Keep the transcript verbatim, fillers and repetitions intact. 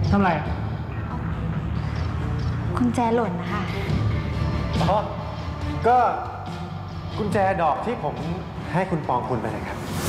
ทำไรกุญแจหล่นนะคะอ๋อก็กุญแจดอกที่ผมให้คุณปองคุณไปเลยครับ